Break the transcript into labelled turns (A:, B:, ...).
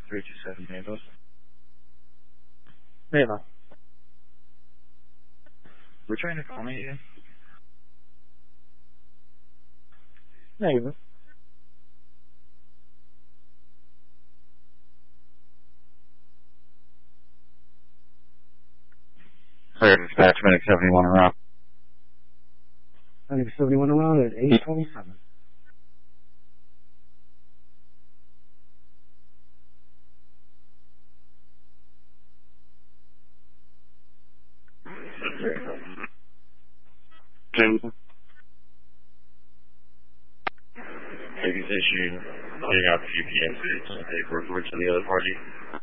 A: 327 Mavis.
B: Mava.
A: We're trying to call you.
B: Mava.
A: Clear dispatch, Medic 71 around.
B: Medic 71 around at 827.
A: Jameson. Biggest issue, getting out the UPS paperwork to the other party.